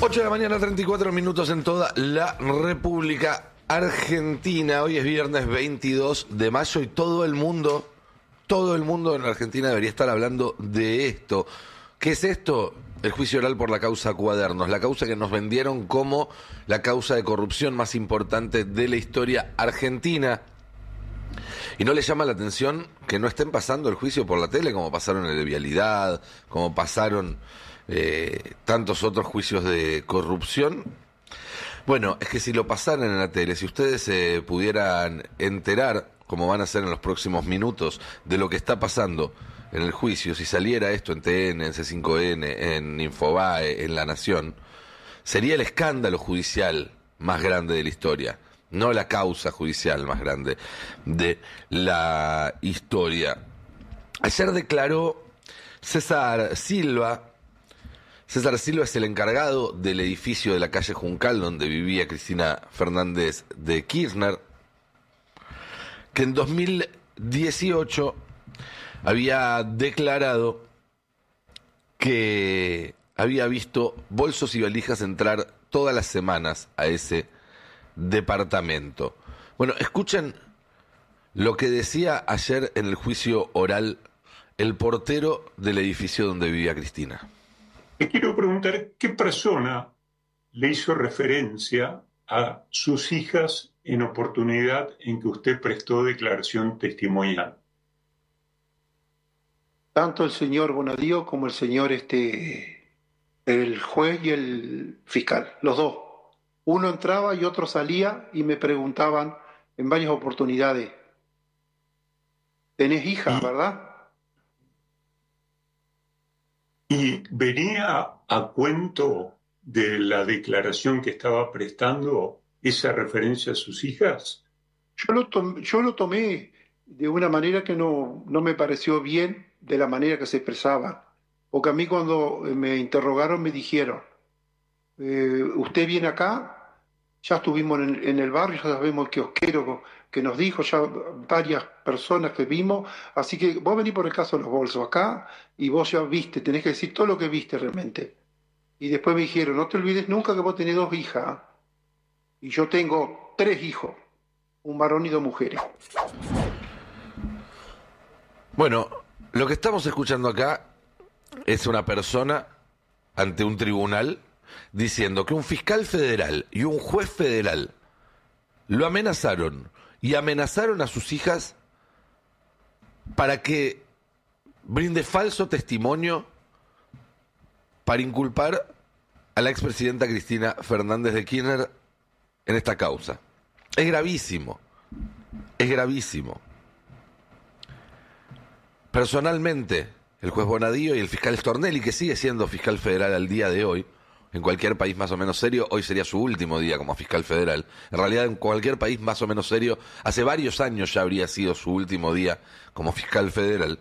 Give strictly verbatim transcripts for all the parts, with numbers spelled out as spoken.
ocho de la mañana, treinta y cuatro minutos en toda la República Argentina. Hoy es viernes veintidós de mayo y todo el mundo, todo el mundo en la Argentina debería estar hablando de esto. ¿Qué es esto? El juicio oral por la causa Cuadernos, la causa que nos vendieron como la causa de corrupción más importante de la historia argentina. Y no le llama la atención que no estén pasando el juicio por la tele, como pasaron el de Vialidad, como pasaron eh, tantos otros juicios de corrupción. Bueno, es que si lo pasaran en la tele, si ustedes se eh, pudieran enterar, como van a hacer en los próximos minutos, de lo que está pasando en el juicio, si saliera esto en T N, en C cinco N, en Infobae, en La Nación, sería el escándalo judicial más grande de la historia. No la causa judicial más grande de la historia. Ayer declaró César Silva. César Silva es el encargado del edificio de la calle Juncal donde vivía Cristina Fernández de Kirchner, que en dos mil dieciocho había declarado que había visto bolsos y valijas entrar todas las semanas a ese departamento. Bueno, escuchen lo que decía ayer en el juicio oral el portero del edificio donde vivía Cristina. Le quiero preguntar qué persona le hizo referencia a sus hijas en oportunidad en que usted prestó declaración testimonial. Tanto el señor Bonadío como el señor este, el juez y el fiscal, los dos. Uno entraba y otro salía y me preguntaban en varias oportunidades, ¿tenés hija, verdad? ¿Y venía a cuento de la declaración que estaba prestando esa referencia a sus hijas? Yo lo, tom- yo lo tomé de una manera que no, no me pareció bien de la manera que se expresaba. Porque a mí cuando me interrogaron me dijeron, eh, usted viene acá, ya estuvimos en, en el barrio, ya sabemos el kiosquero que nos dijo, ya varias personas que vimos, así que vos venís por el caso de los bolsos acá y vos ya viste, tenés que decir todo lo que viste realmente. Y después me dijeron, no te olvides nunca que vos tenés dos hijas y yo tengo tres hijos, un varón y dos mujeres. Bueno, lo que estamos escuchando acá es una persona ante un tribunal diciendo que un fiscal federal y un juez federal lo amenazaron y amenazaron a sus hijas para que brinde falso testimonio para inculpar a la expresidenta Cristina Fernández de Kirchner en esta causa. Es gravísimo, es gravísimo. Personalmente, el juez Bonadío y el fiscal Stornelli, que sigue siendo fiscal federal al día de hoy, en cualquier país más o menos serio, hoy sería su último día como fiscal federal. En realidad, en cualquier país más o menos serio, hace varios años ya habría sido su último día como fiscal federal.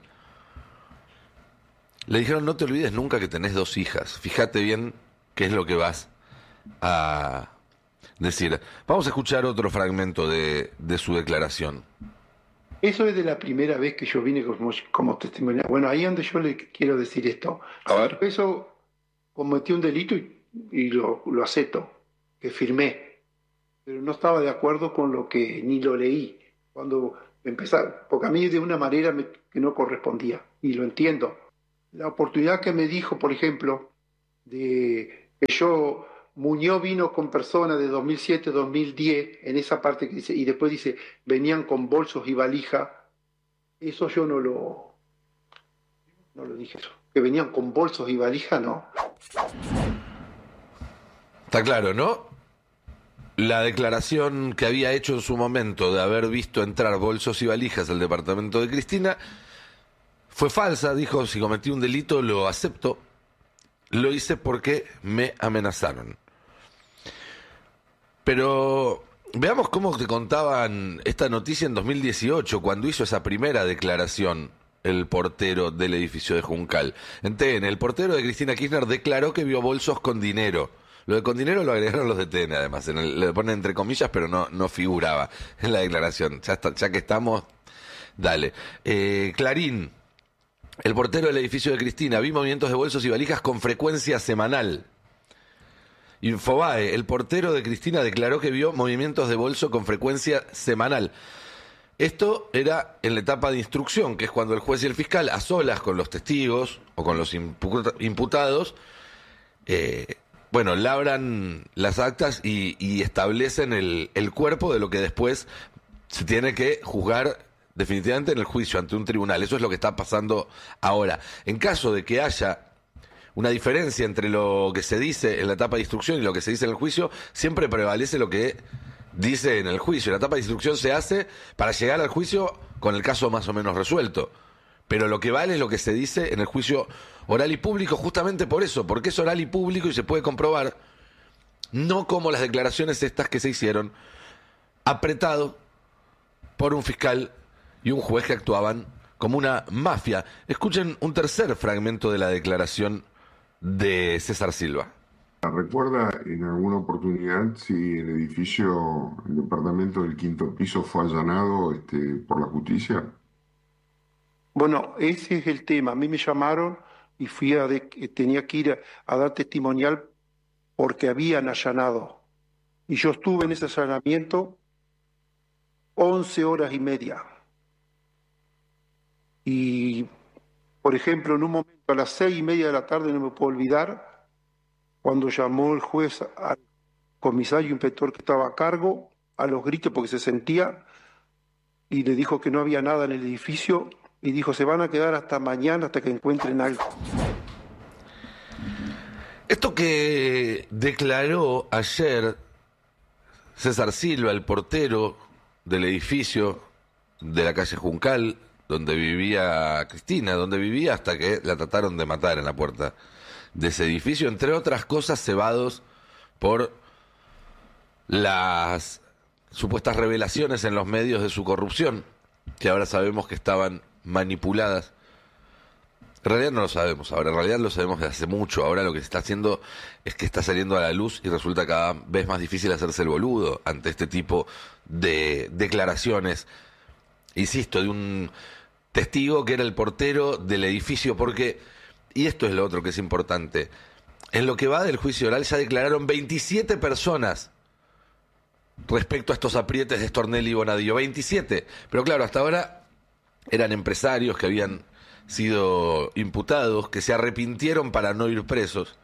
Le dijeron, no te olvides nunca que tenés dos hijas. Fíjate bien qué es lo que vas a decir. Vamos a escuchar otro fragmento de, de su declaración. Eso es de la primera vez que yo vine como, como testimonial. Bueno, ahí es donde yo le quiero decir esto. A ver. Eso cometí un delito y, y lo, lo acepto, que firmé. Pero no estaba de acuerdo con lo que ni lo leí. Cuando empezaba, porque a mí de una manera me, que no correspondía. Y lo entiendo. La oportunidad que me dijo, por ejemplo, de que yo... Muñoz vino con personas de dos mil siete a dos mil diez, en esa parte que dice, y después dice, venían con bolsos y valija. Eso yo no lo, no lo dije eso. Que venían con bolsos y valija, no. Está claro, ¿no? La declaración que había hecho en su momento de haber visto entrar bolsos y valijas al departamento de Cristina fue falsa. Dijo, si cometí un delito lo acepto. Lo hice porque me amenazaron. Pero veamos cómo te contaban esta noticia en dos mil dieciocho, cuando hizo esa primera declaración el portero del edificio de Juncal. En T N, el portero de Cristina Kirchner declaró que vio bolsos con dinero. Lo de con dinero lo agregaron los de T N, además. En el, le ponen entre comillas, pero no, no figuraba en la declaración. Ya, está, ya que estamos, dale. Eh, Clarín. El portero del edificio de Cristina, vi movimientos de bolsos y valijas con frecuencia semanal. Infobae, el portero de Cristina declaró que vio movimientos de bolso con frecuencia semanal. Esto era en la etapa de instrucción, que es cuando el juez y el fiscal, a solas con los testigos o con los imputados, eh, bueno, labran las actas y, y establecen el, el cuerpo de lo que después se tiene que juzgar definitivamente en el juicio ante un tribunal. Eso es lo que está pasando ahora. En caso de que haya una diferencia entre lo que se dice en la etapa de instrucción y lo que se dice en el juicio, siempre prevalece lo que dice en el juicio. La etapa de instrucción se hace para llegar al juicio con el caso más o menos resuelto. Pero lo que vale es lo que se dice en el juicio oral y público, justamente por eso, porque es oral y público y se puede comprobar, no como las declaraciones estas que se hicieron, apretado por un fiscal y un juez que actuaban como una mafia. Escuchen un tercer fragmento de la declaración de César Silva. ¿Recuerda en alguna oportunidad si el edificio, el departamento del quinto piso fue allanado este, por la justicia? Bueno, ese es el tema. A mí me llamaron y fui a de, tenía que ir a, a dar testimonial porque habían allanado. Y yo estuve en ese allanamiento once horas y media. Y, por ejemplo, en un momento a las seis y media de la tarde, no me puedo olvidar, cuando llamó el juez al comisario inspector que estaba a cargo, a los gritos porque se sentía, y le dijo que no había nada en el edificio, y dijo, se van a quedar hasta mañana hasta que encuentren algo. Esto que declaró ayer César Silva, el portero del edificio de la calle Juncal, donde vivía Cristina, donde vivía hasta que la trataron de matar en la puerta de ese edificio, entre otras cosas cebados por las supuestas revelaciones en los medios de su corrupción, que ahora sabemos que estaban manipuladas. En realidad no lo sabemos ahora, en realidad lo sabemos desde hace mucho. Ahora lo que se está haciendo es que está saliendo a la luz y resulta cada vez más difícil hacerse el boludo ante este tipo de declaraciones, insisto, de un testigo que era el portero del edificio, porque, y esto es lo otro que es importante, en lo que va del juicio oral ya declararon veintisiete personas respecto a estos aprietes de Stornelli y Bonadío, veintisiete, pero claro, hasta ahora eran empresarios que habían sido imputados, que se arrepintieron para no ir presos,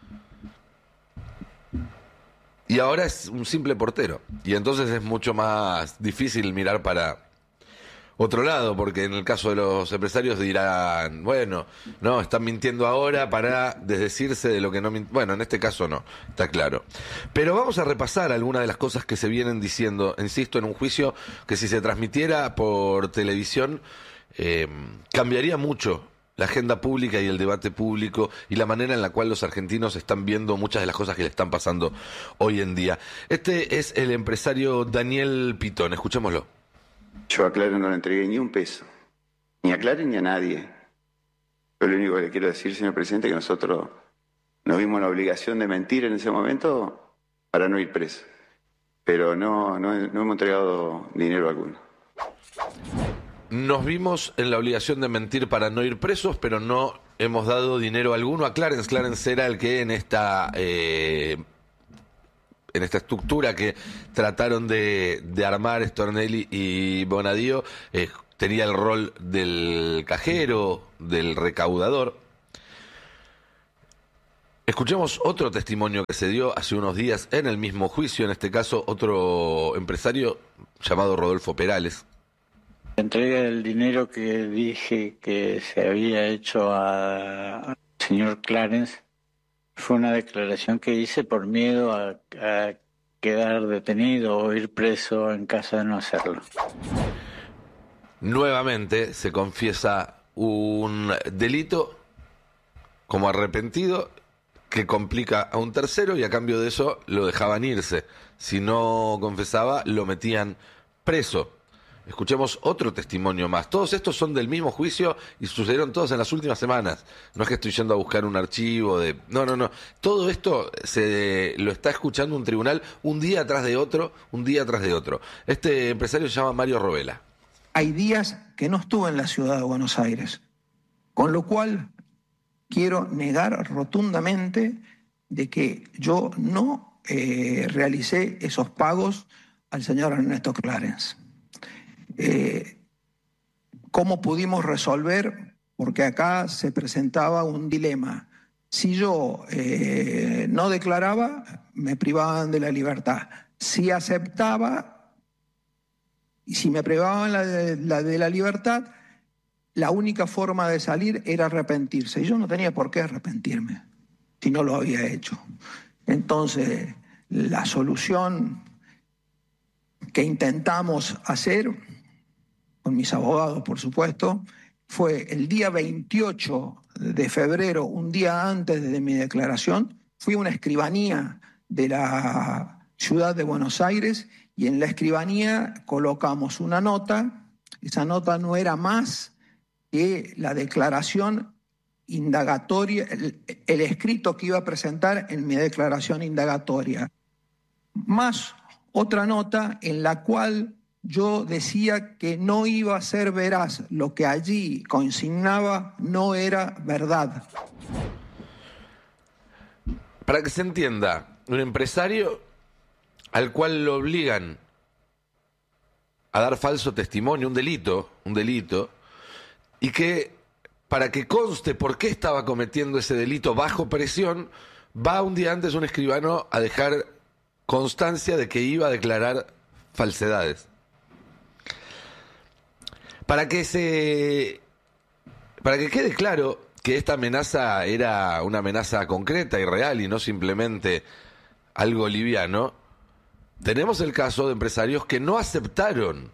y ahora es un simple portero, y entonces es mucho más difícil mirar para otro lado, porque en el caso de los empresarios dirán, bueno, no, están mintiendo ahora para desdecirse de lo que no mint... Bueno, en este caso no, está claro. Pero vamos a repasar algunas de las cosas que se vienen diciendo, insisto, en un juicio que si se transmitiera por televisión, eh, cambiaría mucho la agenda pública y el debate público y la manera en la cual los argentinos están viendo muchas de las cosas que le están pasando hoy en día. Este es el empresario Daniel Pitón, escuchémoslo. Yo a Claren no le entregué ni un peso, ni a Claren ni a nadie. Yo lo único que le quiero decir, señor presidente, es que nosotros nos vimos la obligación de mentir en ese momento para no ir presos. Pero no, no, no hemos entregado dinero alguno. Nos vimos en la obligación de mentir para no ir presos, pero no hemos dado dinero alguno a Clarence. Clarence era el que en esta... Eh, en esta estructura que trataron de, de armar Stornelli y Bonadío, eh, tenía el rol del cajero, del recaudador. Escuchemos otro testimonio que se dio hace unos días en el mismo juicio, en este caso otro empresario llamado Rodolfo Perales. Entrega el dinero que dije que se había hecho al señor Clarence. Fue una declaración que hice por miedo a, a quedar detenido o ir preso en caso de no hacerlo. Nuevamente se confiesa un delito como arrepentido que complica a un tercero y a cambio de eso lo dejaban irse. Si no confesaba, lo metían preso. Escuchemos otro testimonio más. Todos estos son del mismo juicio y sucedieron todos en las últimas semanas. No es que estoy yendo a buscar un archivo de... No, no, no. Todo esto se lo está escuchando un tribunal un día tras de otro, un día tras de otro. Este empresario se llama Mario Robela. Hay días que no estuve en la ciudad de Buenos Aires, con lo cual quiero negar rotundamente de que yo no eh, realicé esos pagos al señor Ernesto Clarence. Eh, ¿Cómo pudimos resolver? Porque acá se presentaba un dilema. Si yo eh, no declaraba, me privaban de la libertad. Si aceptaba, y si me privaban la de la, de la libertad, la única forma de salir era arrepentirse. Y yo no tenía por qué arrepentirme si no lo había hecho. Entonces, la solución que intentamos hacer, con mis abogados, por supuesto, fue el día veintiocho de febrero, un día antes de mi declaración, fui a una escribanía de la ciudad de Buenos Aires y en la escribanía colocamos una nota. Esa nota no era más que la declaración indagatoria, el, el escrito que iba a presentar en mi declaración indagatoria, más otra nota en la cual yo decía que no iba a ser veraz, lo que allí consignaba no era verdad. Para que se entienda, un empresario al cual lo obligan a dar falso testimonio, un delito, un delito, y que para que conste por qué estaba cometiendo ese delito bajo presión, va un día antes un escribano a dejar constancia de que iba a declarar falsedades. Para que se, para que quede claro que esta amenaza era una amenaza concreta y real y no simplemente algo liviano, tenemos el caso de empresarios que no aceptaron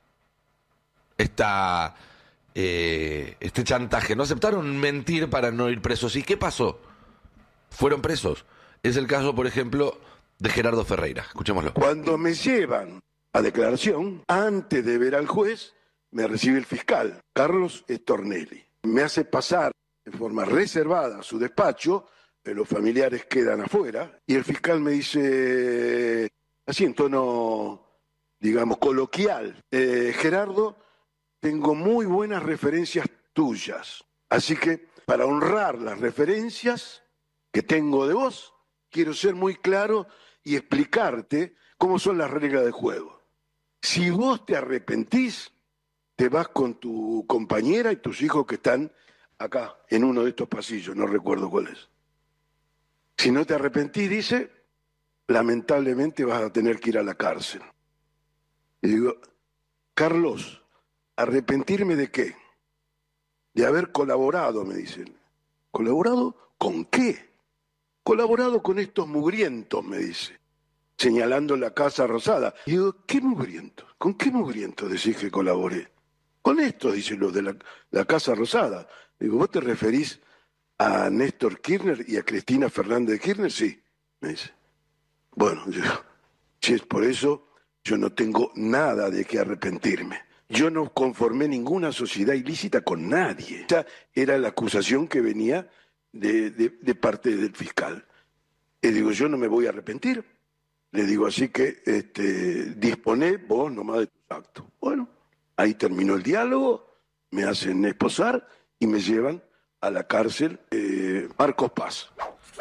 esta, eh, este chantaje, no aceptaron mentir para no ir presos. ¿Y qué pasó? Fueron presos. Es el caso, por ejemplo, de Gerardo Ferreira. Escuchémoslo. Cuando me llevan a declaración, antes de ver al juez, me recibe el fiscal, Carlos Stornelli. Me hace pasar de forma reservada a su despacho, los familiares quedan afuera, y el fiscal me dice, así en tono, digamos, coloquial, eh, Gerardo, tengo muy buenas referencias tuyas, así que para honrar las referencias que tengo de vos, quiero ser muy claro y explicarte cómo son las reglas de juego. Si vos te arrepentís, te vas con tu compañera y tus hijos que están acá, en uno de estos pasillos, no recuerdo cuál es. Si no te arrepentís, dice, lamentablemente vas a tener que ir a la cárcel. Y digo, Carlos, ¿arrepentirme de qué? De haber colaborado, me dicen. ¿Colaborado con qué? Colaborado con estos mugrientos, me dice, señalando la Casa Rosada. Y digo, ¿qué mugrientos? ¿Con qué mugrientos decís que colaboré? Con estos, dicen los de la, la Casa Rosada. Digo, ¿vos te referís a Néstor Kirchner y a Cristina Fernández de Kirchner? Sí, me dice. Bueno, yo, si es por eso, yo no tengo nada de qué arrepentirme. Yo no conformé ninguna sociedad ilícita con nadie. Esa era la acusación que venía de, de, de parte del fiscal. Y digo, yo no me voy a arrepentir. Le digo, así que este, disponé vos nomás de tus actos. Bueno, ahí terminó el diálogo, me hacen esposar y me llevan a la cárcel eh, Marcos Paz.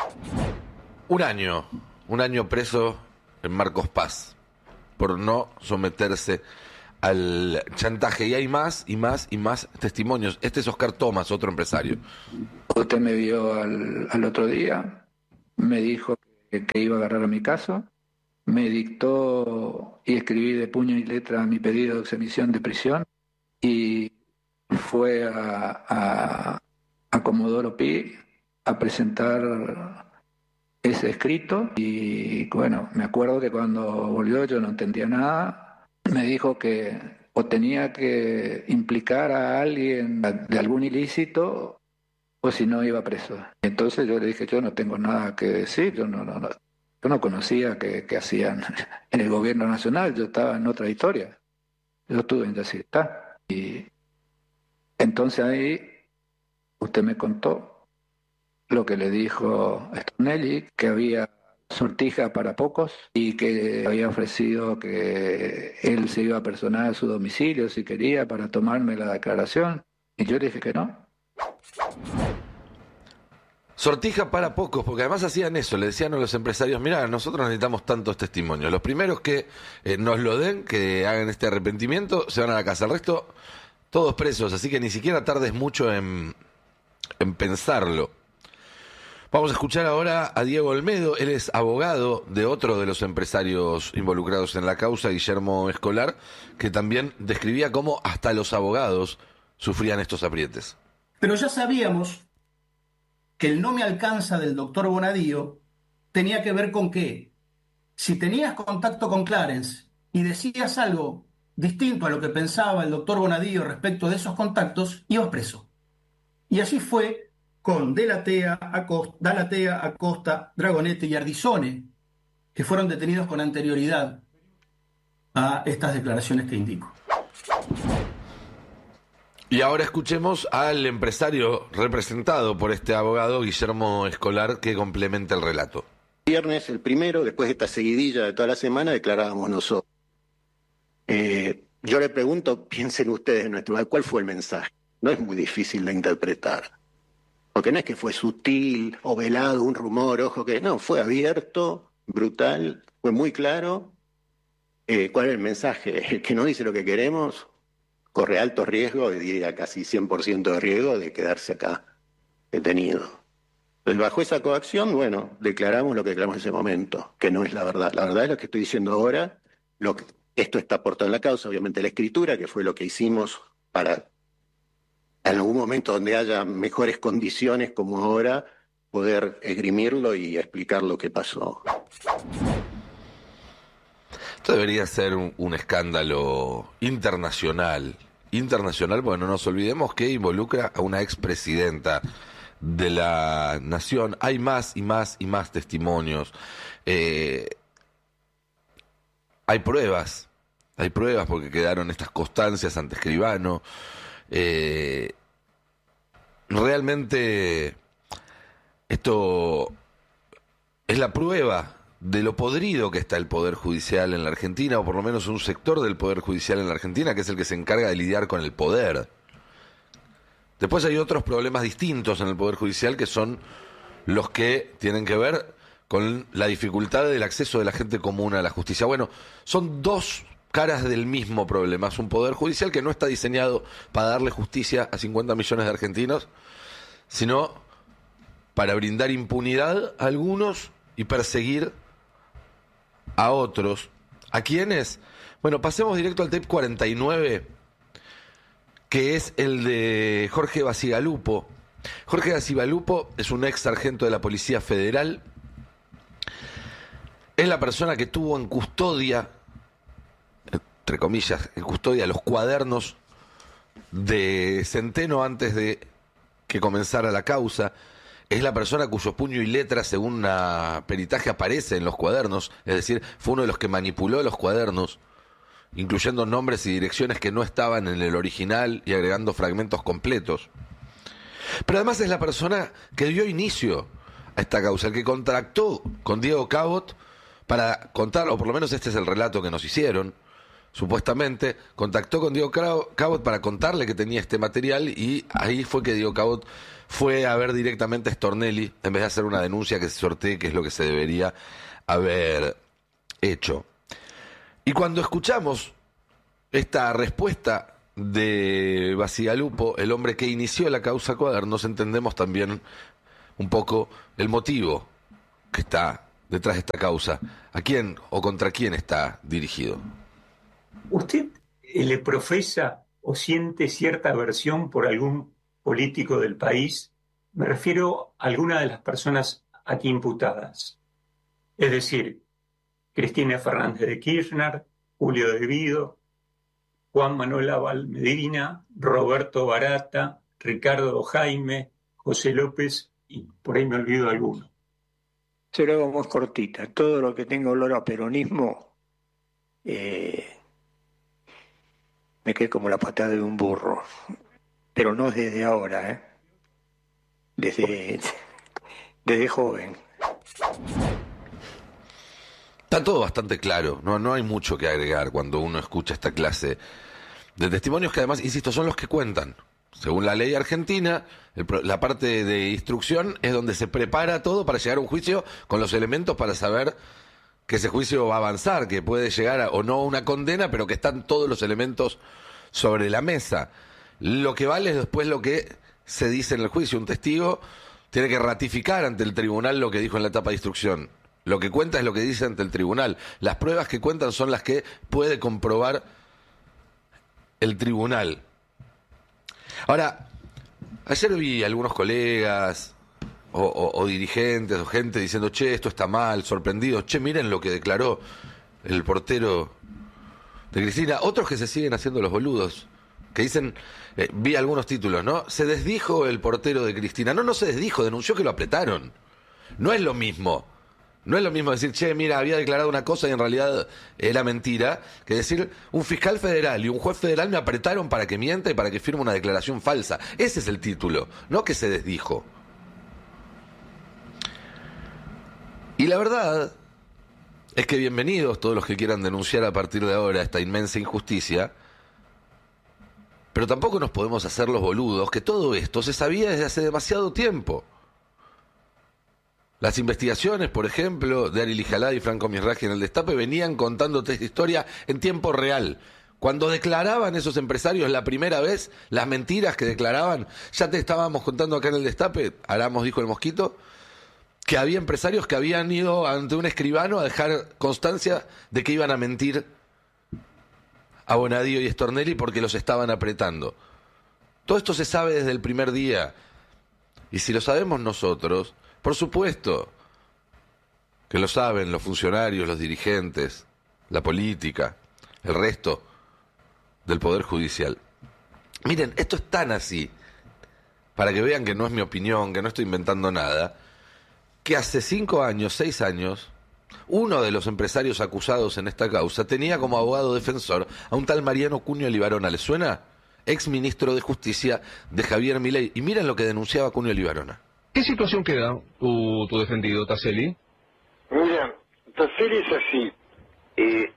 Un año, un año preso en Marcos Paz por no someterse al chantaje. Y hay más y más y más testimonios. Este es Oscar Tomás, otro empresario. Usted me vio al, al otro día, me dijo que, que iba a agarrar a mi caso, me dictó y escribí de puño y letra mi pedido de exención de prisión y fue a, a, a Comodoro Pi a presentar ese escrito y bueno, me acuerdo que cuando volvió yo no entendía nada, me dijo que o tenía que implicar a alguien de algún ilícito o si no iba preso. Entonces yo le dije, yo no tengo nada que decir, yo no, no, no. Yo no conocía que, que hacían en el gobierno nacional, yo estaba en otra historia. Yo estuve en Yacyretá. Y entonces ahí usted me contó lo que le dijo Stornelli, que había sortija para pocos y que había ofrecido que él se iba a personar a su domicilio si quería para tomarme la declaración. Y yo le dije que no. Sortija para pocos, porque además hacían eso, le decían a los empresarios, mirá, nosotros necesitamos tantos testimonios. Los primeros que eh, nos lo den, que hagan este arrepentimiento, se van a la casa. El resto, todos presos, así que ni siquiera tardes mucho en, en pensarlo. Vamos a escuchar ahora a Diego Olmedo, él es abogado de otro de los empresarios involucrados en la causa, Guillermo Escolar, que también describía cómo hasta los abogados sufrían estos aprietes. Pero ya sabíamos que el no me alcanza del doctor Bonadío tenía que ver con que si tenías contacto con Clarence y decías algo distinto a lo que pensaba el doctor Bonadío respecto de esos contactos, ibas preso. Y así fue con Delatea, Acosta, Dalatea, Acosta, Dragonete y Ardizone, que fueron detenidos con anterioridad a estas declaraciones que indico. Y ahora escuchemos al empresario representado por este abogado, Guillermo Escolar, que complementa el relato. Viernes, el primero, después de esta seguidilla de toda la semana, declarábamos nosotros. Eh, yo le pregunto, piensen ustedes en nuestro lugar, ¿cuál fue el mensaje? No es muy difícil de interpretar. Porque no es que fue sutil o velado, un rumor, ojo que no, fue abierto, brutal, fue muy claro. Eh, ¿Cuál es el mensaje? El que no dice lo que queremos corre alto riesgo, diría casi cien por ciento de riesgo de quedarse acá detenido. Entonces, bajo esa coacción, bueno, declaramos lo que declaramos en ese momento, que no es la verdad. La verdad es lo que estoy diciendo ahora, lo que, esto está aportado en la causa, obviamente la escritura, que fue lo que hicimos para, en algún momento donde haya mejores condiciones como ahora, poder esgrimirlo y explicar lo que pasó. Esto debería ser un, un escándalo internacional. Internacional, porque no nos olvidemos que involucra a una expresidenta de la nación. Hay más y más y más testimonios. Eh, hay pruebas. Hay pruebas porque quedaron estas constancias ante escribano. Eh, realmente esto es la prueba de lo podrido que está el Poder Judicial en la Argentina, o por lo menos un sector del Poder Judicial en la Argentina, que es el que se encarga de lidiar con el poder. Después hay otros problemas distintos en el Poder Judicial, que son los que tienen que ver con la dificultad del acceso de la gente común a la justicia. Bueno, son dos caras del mismo problema. Es un Poder Judicial que no está diseñado para darle justicia a cincuenta millones de argentinos, sino para brindar impunidad a algunos y perseguir a otros. ¿A quiénes? Bueno, pasemos directo al tape cuarenta y nueve, que es el de Jorge Bacigalupo. Jorge Bacigalupo es un ex sargento de la Policía Federal. Es la persona que tuvo en custodia, entre comillas, en custodia los cuadernos de Centeno antes de que comenzara la causa. Es la persona cuyo puño y letra, según una peritaje, aparece en los cuadernos. Es decir, fue uno de los que manipuló los cuadernos, incluyendo nombres y direcciones que no estaban en el original y agregando fragmentos completos. Pero además es la persona que dio inicio a esta causa, el que contractó con Diego Cabot para contar, o por lo menos este es el relato que nos hicieron, supuestamente, contactó con Diego Cabot para contarle que tenía este material, y ahí fue que Diego Cabot fue a ver directamente a Stornelli en vez de hacer una denuncia que se sortee, que es lo que se debería haber hecho. Y cuando escuchamos esta respuesta de Bacigalupo, el hombre que inició la causa Cuadernos, entendemos también un poco el motivo que está detrás de esta causa. ¿A quién o contra quién está dirigido? ¿Usted le profesa o siente cierta aversión por algún político del país? Me refiero a alguna de las personas aquí imputadas. Es decir, Cristina Fernández de Kirchner, Julio De Vido, Juan Manuel Aval Medina, Roberto Barata, Ricardo Jaime, José López, y por ahí me olvido alguno. Se lo hago más cortita. Todo lo que tenga olor a peronismo eh, me quedé como la patada de un burro. Pero no desde ahora, ¿eh? Desde, desde joven. Está todo bastante claro, no, no hay mucho que agregar cuando uno escucha esta clase de testimonios que además, insisto, son los que cuentan. según la ley argentina, el, la parte de instrucción es donde se prepara todo para llegar a un juicio con los elementos para saber que ese juicio va a avanzar, que puede llegar a, o no a una condena, pero que están todos los elementos sobre la mesa. Lo que vale es después lo que se dice en el juicio. Un testigo tiene que ratificar ante el tribunal lo que dijo en la etapa de instrucción. Lo que cuenta es lo que dice ante el tribunal. Las pruebas que cuentan son las que puede comprobar el tribunal. Ahora, ayer vi algunos colegas o, o, o dirigentes o gente diciendo, che, esto está mal, sorprendidos, che, miren lo que declaró el portero de Cristina. Otros que se siguen haciendo los boludos, que dicen, eh, vi algunos títulos, ¿no? Se desdijo el portero de Cristina. No, no se desdijo, denunció que lo apretaron. No es lo mismo. No es lo mismo decir, che, mira, había declarado una cosa y en realidad era mentira, que decir, un fiscal federal y un juez federal me apretaron para que mienta y para que firme una declaración falsa. Ese es el título, no que se desdijo. Y la verdad es que bienvenidos todos los que quieran denunciar a partir de ahora esta inmensa injusticia, pero tampoco nos podemos hacer los boludos, que todo esto se sabía desde hace demasiado tiempo. Las investigaciones, por ejemplo, de Ari Lijalá y Franco Misragi en el Destape venían contándote esta historia en tiempo real. Cuando declaraban esos empresarios la primera vez, las mentiras que declaraban, ya te estábamos contando acá en el Destape, Aramos dijo el Mosquito, que había empresarios que habían ido ante un escribano a dejar constancia de que iban a mentir a Bonadío y Stornelli porque los estaban apretando. Todo esto se sabe desde el primer día. Y si lo sabemos nosotros, por supuesto que lo saben los funcionarios, los dirigentes, la política, el resto del Poder Judicial. Miren, esto es tan así, para que vean que no es mi opinión, que no estoy inventando nada, que hace cinco años, seis años, uno de los empresarios acusados en esta causa tenía como abogado defensor a un tal Mariano Cunio Libarona. ¿Les suena? Ex ministro de Justicia de Javier Milei. Y miren lo que denunciaba Cunio Libarona. ¿Qué situación queda tu, tu defendido, Tasseli? Mira, Tasseli es así. Eh,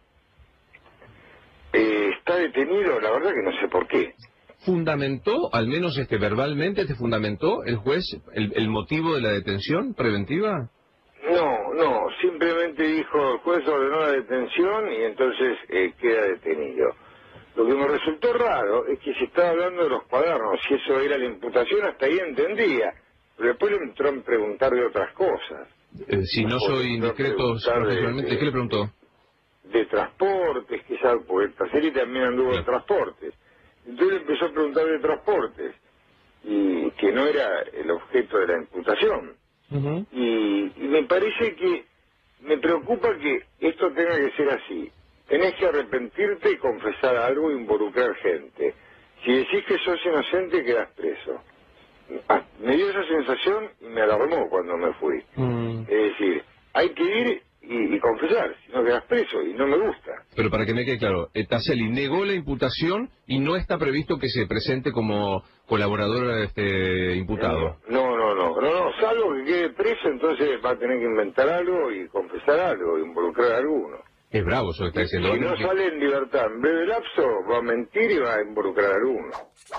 eh, está detenido, la verdad que no sé por qué. ¿Fundamentó, al menos este verbalmente, te fundamentó el juez el, el motivo de la detención preventiva? No, no, simplemente dijo, el juez ordenó la detención y entonces eh, queda detenido. Lo que me resultó raro es que se estaba hablando de los cuadernos, si eso era la imputación, hasta ahí entendía. Pero después le entró a preguntar de otras cosas. Eh, si no soy indiscreto profesionalmente, ¿qué le preguntó? De transportes, quizás, porque Tasseli también anduvo en transportes. Entonces le empezó a preguntar de transportes, y que no era el objeto de la imputación. Uh-huh. y, y me parece que, me preocupa que esto tenga que ser así. Tenés que arrepentirte y confesar algo e involucrar gente. Si decís que sos inocente, quedás preso. Ah, me dio esa sensación y me alarmó cuando me fui. Mm. Es decir, hay que ir y, y confesar, si no quedas preso, y no me gusta. Pero para que me quede claro, Tasseli negó la imputación y no está previsto que se presente como colaborador este imputado. No, no, no, no, no, salvo que quede preso, entonces va a tener que inventar algo y confesar algo, involucrar a alguno. Es bravo eso que está diciendo. Si no que... sale en libertad en breve lapso, va a mentir y va a involucrar a alguno.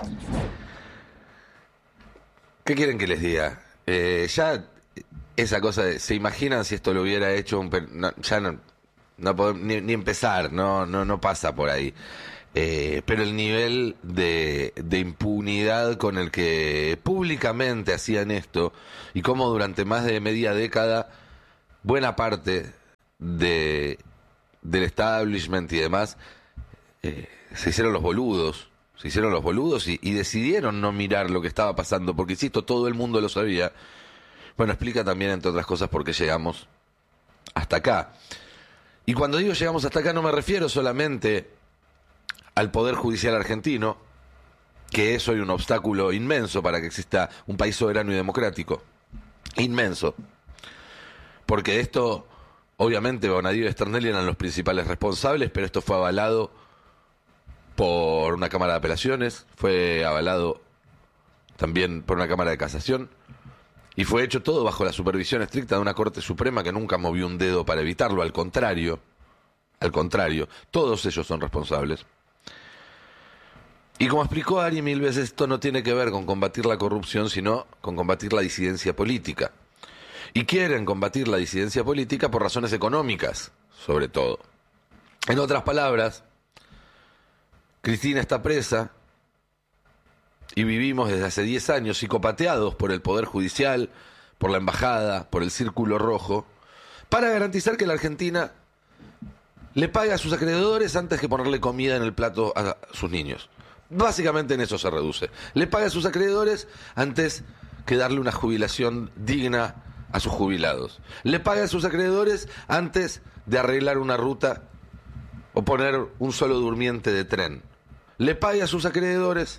¿Qué quieren que les diga? Eh, ya esa cosa de, ¿se imaginan si esto lo hubiera hecho un... No, ya no, no podemos ni, ni empezar, no, no, no pasa por ahí. Eh, pero el nivel de, de impunidad con el que públicamente hacían esto y cómo durante más de media década buena parte de, del establishment y demás eh, se hicieron los boludos. Se hicieron los boludos y, y decidieron no mirar lo que estaba pasando, porque, insisto, todo el mundo lo sabía. Bueno, explica también, entre otras cosas, por qué llegamos hasta acá. Y cuando digo llegamos hasta acá no me refiero solamente al Poder Judicial argentino, que es hoy un obstáculo inmenso para que exista un país soberano y democrático. Inmenso. Porque esto, obviamente, Bonadío y Stornelli eran los principales responsables, pero esto fue avalado por una Cámara de Apelaciones, fue avalado también por una Cámara de Casación, y fue hecho todo bajo la supervisión estricta de una Corte Suprema que nunca movió un dedo para evitarlo, al contrario, al contrario, todos ellos son responsables. Y como explicó Ari mil veces, esto no tiene que ver con combatir la corrupción, sino con combatir la disidencia política. Y quieren combatir la disidencia política por razones económicas, sobre todo. En otras palabras, Cristina está presa y vivimos desde hace diez años psicopateados por el Poder Judicial, por la Embajada, por el Círculo Rojo, para garantizar que la Argentina le pague a sus acreedores antes que ponerle comida en el plato a sus niños. Básicamente en eso se reduce. Le paga a sus acreedores antes que darle una jubilación digna a sus jubilados. Le paga a sus acreedores antes de arreglar una ruta o poner un solo durmiente de tren. Le paga a sus acreedores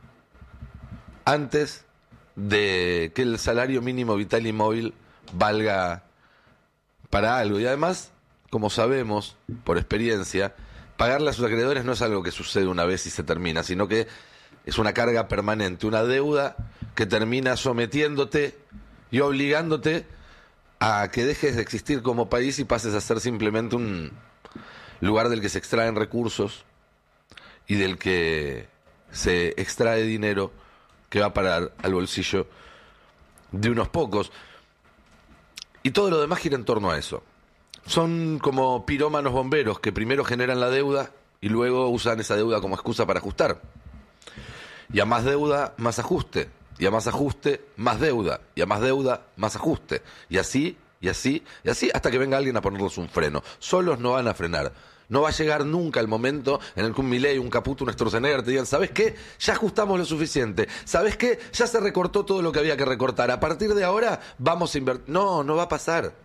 antes de que el salario mínimo vital y móvil valga para algo. Y además, como sabemos por experiencia, pagarle a sus acreedores no es algo que sucede una vez y se termina, sino que es una carga permanente, una deuda que termina sometiéndote y obligándote a que dejes de existir como país y pases a ser simplemente un lugar del que se extraen recursos y del que se extrae dinero que va a parar al bolsillo de unos pocos. Y todo lo demás gira en torno a eso. Son como pirómanos bomberos que primero generan la deuda y luego usan esa deuda como excusa para ajustar. Y a más deuda, más ajuste. Y a más ajuste, más deuda. Y a más deuda, más ajuste. Y así, y así, y así, hasta que venga alguien a ponerles un freno. Solos no van a frenar. No va a llegar nunca el momento en el que un Milei, un Caputo, un Sturzenegger te digan, ¿sabes qué? Ya ajustamos lo suficiente. ¿Sabes qué? Ya se recortó todo lo que había que recortar. A partir de ahora vamos a invertir. No, no va a pasar.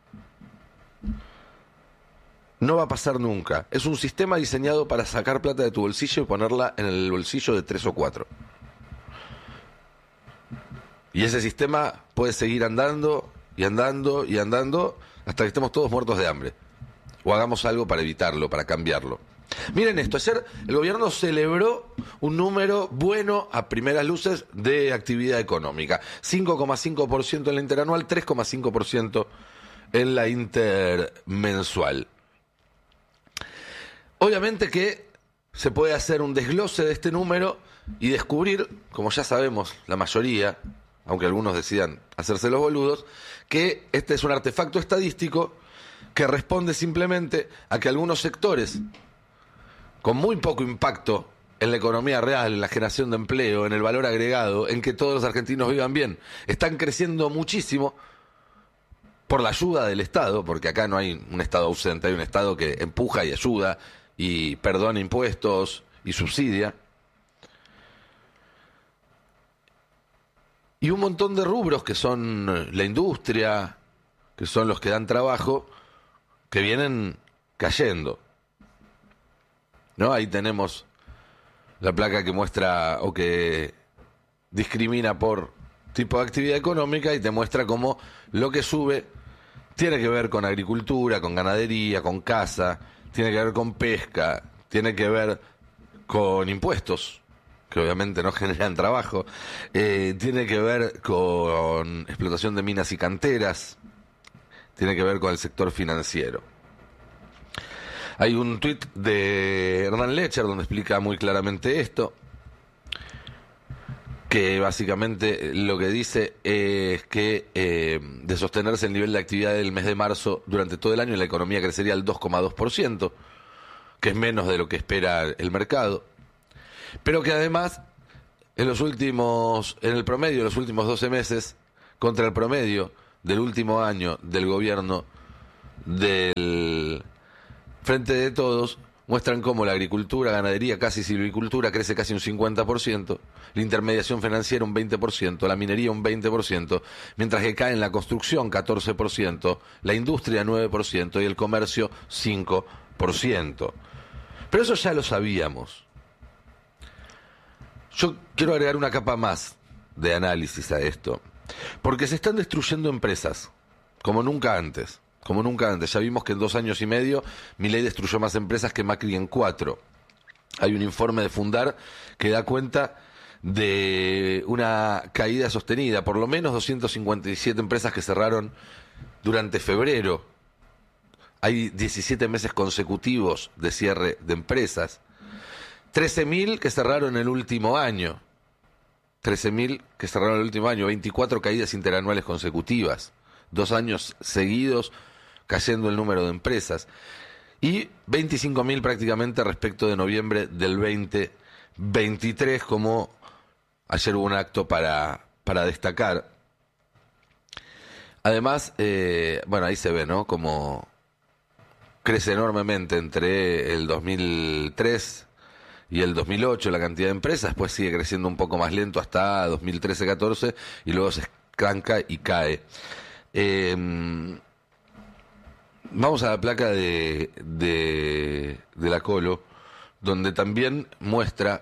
No va a pasar nunca. Es un sistema diseñado para sacar plata de tu bolsillo y ponerla en el bolsillo de tres o cuatro. Y ese sistema puede seguir andando y andando y andando hasta que estemos todos muertos de hambre. O hagamos algo para evitarlo, para cambiarlo. Miren esto, ayer el gobierno celebró un número bueno a primeras luces de actividad económica. cinco coma cinco por ciento en la interanual, tres coma cinco por ciento en la intermensual. Obviamente que se puede hacer un desglose de este número y descubrir, como ya sabemos la mayoría, aunque algunos decidan hacerse los boludos, que este es un artefacto estadístico que responde simplemente a que algunos sectores con muy poco impacto en la economía real, en la generación de empleo, en el valor agregado, en que todos los argentinos vivan bien, están creciendo muchísimo por la ayuda del Estado, porque acá no hay un Estado ausente, hay un Estado que empuja y ayuda y perdona impuestos y subsidia. Y un montón de rubros que son la industria, que son los que dan trabajo, que vienen cayendo. ¿No? Ahí tenemos la placa que muestra o que discrimina por tipo de actividad económica y te muestra cómo lo que sube tiene que ver con agricultura, con ganadería, con caza, tiene que ver con pesca, tiene que ver con impuestos, que obviamente no generan trabajo, eh, tiene que ver con explotación de minas y canteras, tiene que ver con el sector financiero. Hay un tuit de Hernán Lecher donde explica muy claramente esto, que básicamente lo que dice es que eh, de sostenerse el nivel de actividad del mes de marzo durante todo el año la economía crecería al dos coma dos por ciento, que es menos de lo que espera el mercado, pero que además en los últimos, en el promedio de los últimos doce meses, contra el promedio del último año del gobierno del Frente de Todos, muestran cómo la agricultura, ganadería, casi silvicultura crece casi un cincuenta por ciento, la intermediación financiera un veinte por ciento, la minería un veinte por ciento, mientras que cae en la construcción catorce por ciento, la industria nueve por ciento y el comercio cinco por ciento. Pero eso ya lo sabíamos. Yo quiero agregar una capa más de análisis a esto, porque se están destruyendo empresas como nunca antes. Como nunca antes. Ya vimos que en dos años y medio Milei destruyó más empresas que Macri en cuatro. Hay un informe de Fundar que da cuenta de una caída sostenida. Por lo menos doscientas cincuenta y siete empresas que cerraron durante febrero. Hay diecisiete meses consecutivos de cierre de empresas. trece mil que cerraron el último año. trece mil que cerraron el último año, veinticuatro caídas interanuales consecutivas, dos años seguidos cayendo el número de empresas, y veinticinco mil prácticamente respecto de noviembre del veinte veintitrés, como ayer hubo un acto para, para destacar. Además, eh, bueno, ahí se ve, ¿no?, como crece enormemente entre el dos mil tres y el dos mil ocho la cantidad de empresas, después sigue creciendo un poco más lento hasta dos mil trece catorce y luego se estanca y cae. Eh, vamos a la placa de, de, de la Colo, donde también muestra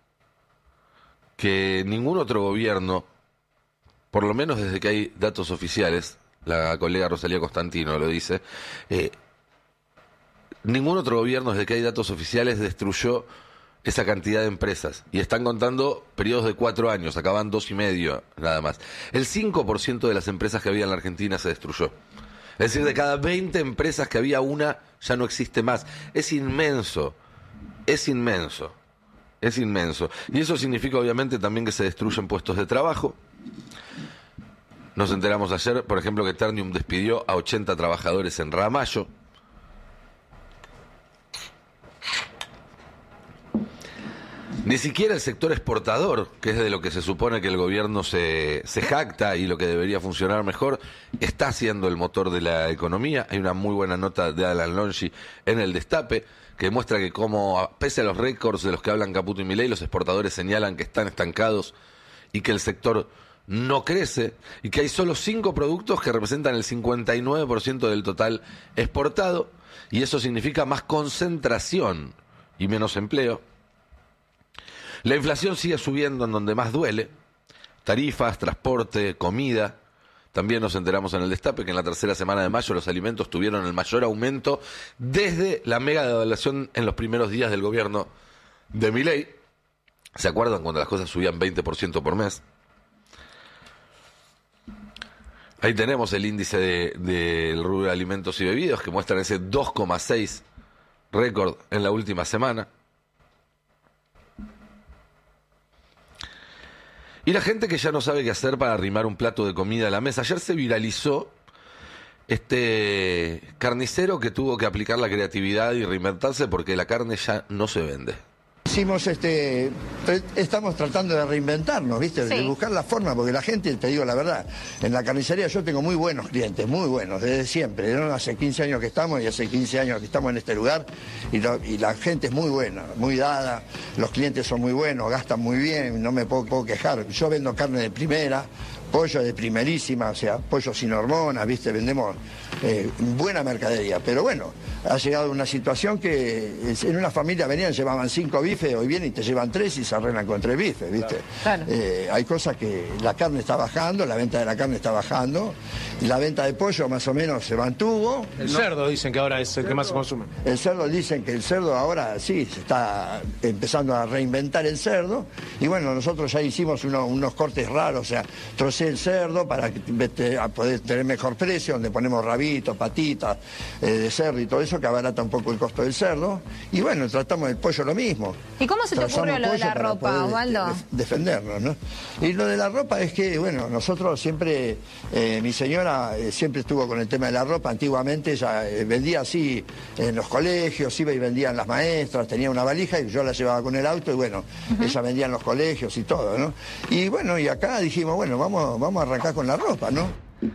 que ningún otro gobierno, por lo menos desde que hay datos oficiales, la colega Rosalía Constantino lo dice, eh, ningún otro gobierno desde que hay datos oficiales destruyó esa cantidad de empresas. Y están contando periodos de cuatro años, acaban dos y medio nada más. El cinco por ciento de las empresas que había en la Argentina se destruyó. Es decir, de cada veinte empresas que había, una ya no existe más. Es inmenso, es inmenso, es inmenso. Y eso significa obviamente también que se destruyen puestos de trabajo. Nos enteramos ayer, por ejemplo, que Ternium despidió a ochenta trabajadores en Ramallo. Ni siquiera el sector exportador, que es de lo que se supone que el gobierno se, se jacta y lo que debería funcionar mejor, está siendo el motor de la economía. Hay una muy buena nota de Alan Longi en El Destape, que muestra que como, pese a los récords de los que hablan Caputo y Milei, los exportadores señalan que están estancados y que el sector no crece, y que hay solo cinco productos que representan el cincuenta y nueve por ciento del total exportado, y eso significa más concentración y menos empleo. La inflación sigue subiendo en donde más duele: tarifas, transporte, comida. También nos enteramos en El Destape que en la tercera semana de mayo los alimentos tuvieron el mayor aumento desde la mega devaluación en los primeros días del gobierno de Milei. ¿Se acuerdan cuando las cosas subían veinte por ciento por mes? Ahí tenemos el índice del de, de rubro de alimentos y bebidas, que muestran ese dos coma seis récord en la última semana. Y la gente que ya no sabe qué hacer para arrimar un plato de comida a la mesa. Ayer se viralizó este carnicero que tuvo que aplicar la creatividad y reinventarse porque la carne ya no se vende. Hicimos este, estamos tratando de reinventarnos, ¿viste? Sí. De buscar la forma, porque la gente, te digo la verdad, en la carnicería yo tengo muy buenos clientes, muy buenos, desde siempre, ¿no? Hace quince años que estamos y hace quince años que estamos en este lugar y, lo, y la gente es muy buena, muy dada, los clientes son muy buenos, gastan muy bien, no me puedo, puedo quejar. Yo vendo carne de primera, pollo de primerísima, o sea, pollo sin hormonas, ¿viste? Vendemos eh, buena mercadería, pero bueno, ha llegado una situación que en una familia venían, llevaban cinco bifes, hoy vienen y te llevan tres y se arreglan con tres bifes, ¿viste? Claro. Eh, hay cosas que la carne está bajando, la venta de la carne está bajando, y la venta de pollo más o menos se mantuvo. El ¿no? cerdo dicen que ahora es el que más se consume. El cerdo dicen que el cerdo ahora sí, se está empezando a reinventar el cerdo, y bueno, nosotros ya hicimos uno, unos cortes raros, o sea, trocé el cerdo para poder tener mejor precio, donde ponemos rabitos, patitas eh, de cerdo y todo eso, que abarata un poco el costo del cerdo. Y bueno, tratamos el pollo lo mismo. ¿Y cómo se te ocurrió lo de la ropa, Osvaldo? De, de, defendernos, ¿no? Y lo de la ropa es que, bueno, nosotros siempre, eh, mi señora eh, siempre estuvo con el tema de la ropa. Antiguamente ella eh, vendía así en los colegios, iba y vendían las maestras, tenía una valija y yo la llevaba con el auto y bueno, uh-huh. ella vendía en los colegios y todo, ¿no? Y bueno, y acá dijimos, bueno, vamos, vamos a arrancar con la ropa, ¿no?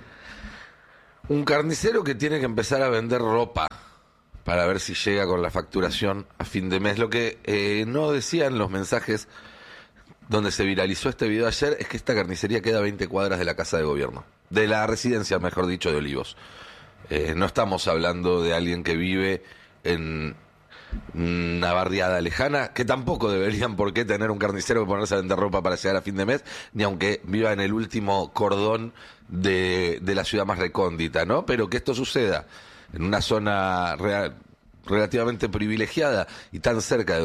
Un carnicero que tiene que empezar a vender ropa para ver si llega con la facturación a fin de mes. Lo que eh, no decían los mensajes donde se viralizó este video ayer es que esta carnicería queda a veinte cuadras de la casa de gobierno, de la residencia, mejor dicho, de Olivos. Eh, no estamos hablando de alguien que vive en una barriada lejana, que tampoco deberían por qué tener un carnicero que ponerse a vender ropa para llegar a fin de mes, ni aunque viva en el último cordón de, de la ciudad más recóndita, ¿no? Pero que esto suceda en una zona real, relativamente privilegiada y tan cerca de